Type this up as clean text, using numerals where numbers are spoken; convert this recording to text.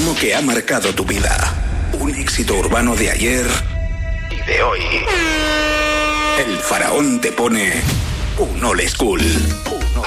uno que ha marcado tu vida. Un éxito urbano de ayer y de hoy. El Faraón te pone un old school.